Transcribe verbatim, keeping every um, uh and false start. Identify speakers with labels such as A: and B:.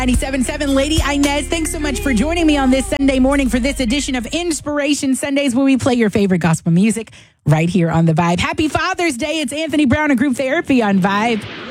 A: ninety-seven point seven Lady Inez, thanks so much for joining me on this Sunday morning for this edition of Inspiration Sundays, where we play your favorite gospel music right here on The Vibe. Happy Father's Day. It's Anthony Brown and Group Therapy on Vibe.